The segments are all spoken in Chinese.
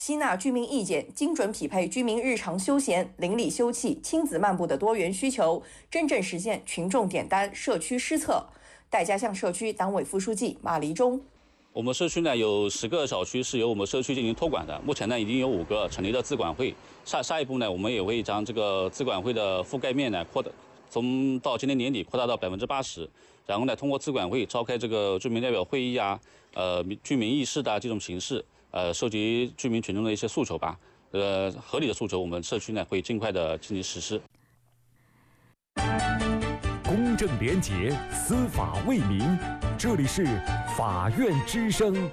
吸纳居民意见，精准匹配居民日常休闲、邻里休憩、亲子漫步的多元需求，真正实现群众点单、社区施策。戴家巷社区党委副书记马黎忠。 我们社区呢有10个小区是由我们社区进行托管的，目前呢已经有5个成立了自管会。下一步呢，我们也会将这个自管会的覆盖面呢到今年年底扩大到80%，然后呢通过自管会召开这个居民代表会议啊，居民议事的这种形式，收集居民群众的一些诉求吧，合理的诉求，我们社区呢会尽快的进行实施。 公正廉洁，司法为民，这里是法院之声。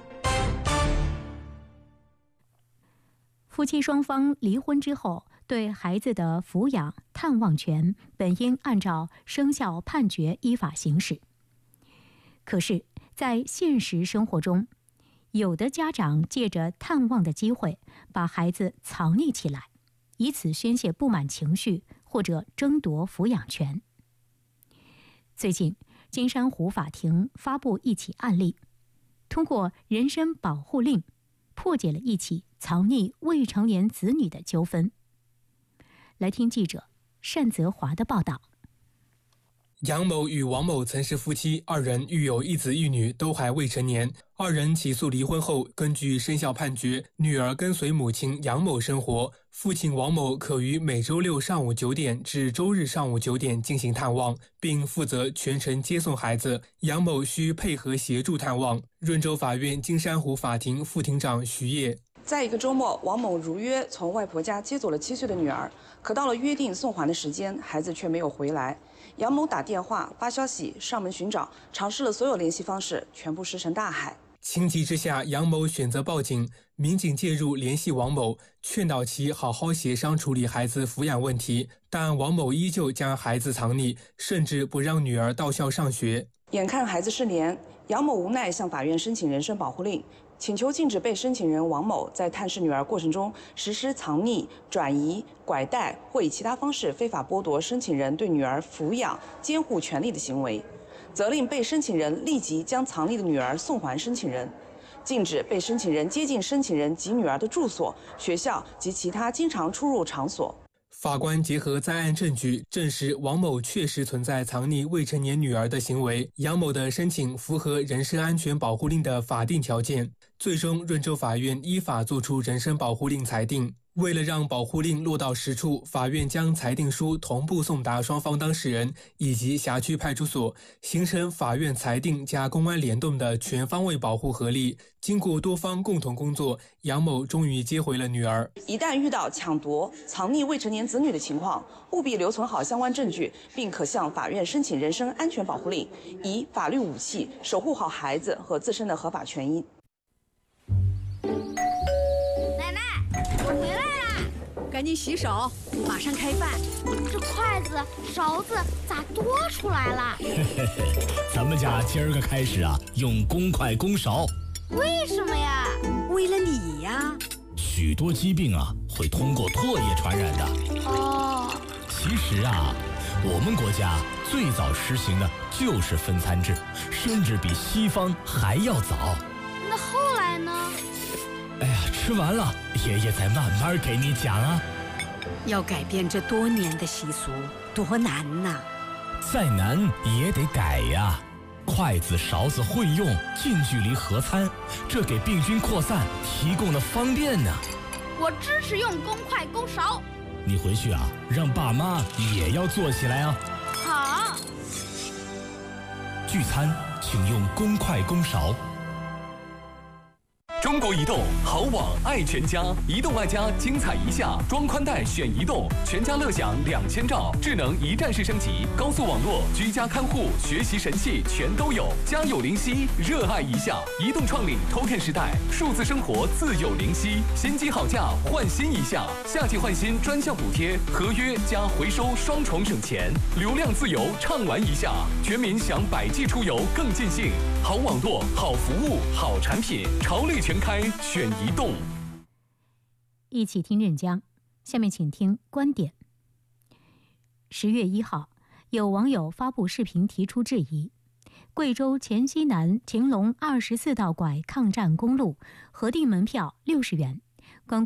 夫妻双方离婚之后，对孩子的抚养、探望权本应按照生效判决依法行使。可是，在现实生活中，有的家长借着探望的机会，把孩子藏匿起来，以此宣泄不满情绪或者争夺抚养权。最近，金山湖法庭发布一起案例，通过人身保护令，破解了一起藏匿未成年子女的纠纷。来听记者单泽华的报道。 杨某与王某曾是夫妻，2人育有1子1女，都还未成年。2人起诉离婚后，根据生效判决，女儿跟随母亲杨某生活，父亲王某可于每周6上午9点至周日上午9点进行探望，并负责全程接送孩子。杨某需配合协助探望。润州法院金山湖法庭副庭长徐烨。 在一个周末，王某如约从外婆家接走了7岁的女儿，可到了约定送还的时间，孩子却没有回来。杨某打电话、发消息、上门寻找，尝试了所有联系方式，全部石沉大海。 情急之下，杨某选择报警，民警介入联系王某，劝导其好好协商处理孩子抚养问题，但王某依旧将孩子藏匿，甚至不让女儿到校上学。 眼看孩子失联，杨某无奈向法院申请人身保护令，请求禁止被申请人王某在探视女儿过程中实施藏匿、转移、拐带或以其他方式非法剥夺申请人对女儿抚养、监护权利的行为，责令被申请人立即将藏匿的女儿送还申请人，禁止被申请人接近申请人及女儿的住所、学校及其他经常出入场所。 法官结合在案证据，证实王某确实存在藏匿未成年女儿的行为，杨某的申请符合人身安全保护令的法定条件。最终，润州法院依法作出人身保护令裁定。为了让保护令落到实处，法院将裁定书同步送达双方当事人以及辖区派出所，形成法院裁定加公安联动的全方位保护合力。经过多方共同工作，杨某终于接回了女儿。 一旦遇到抢夺、藏匿未成年子女的情况，务必留存好相关证据，并可向法院申请人身安全保护令，以法律武器守护好孩子和自身的合法权益。 奶奶，我回来啦！ 赶紧洗手，马上开饭。 这筷子、勺子咋多出来了？ 咱们家今儿个开始啊，用公筷公勺。 为什么呀？ 为了你呀。 许多疾病啊，会通过唾液传染的。 哦。 其实啊，我们国家最早实行的就是分餐制，甚至比西方还要早。 那后来呢？ 哎呀，吃完了，爷爷再慢慢给你讲啊。 要改变这多年的习俗，多难呐！ 再难也得改呀。筷子、勺子会用，近距离合餐，这给病菌扩散提供了方便呢。 我支持用公筷公勺。 你回去啊，让爸妈也要做起来啊。 好。 聚餐请用公筷公勺。 中国移动好网爱全家，移动爱家精彩一下，装宽带选移动，全家乐享2000兆，智能一站式升级，高速网络，居家看护，学习神器全都有，家有灵犀，热爱一下。移动创领 Token 时代，数字生活自有灵犀，新机好价换新一下，夏季换新专项补贴，合约加回收双重省钱，流量自由畅玩一下，全民享百 G 出游更尽兴。好网络，好服务，好产品，潮类全开，选移动。 一起听任江，下面请听观点。10月1号，有网友发布视频提出质疑：贵州黔西南晴隆24道拐抗战公路核定门票60元，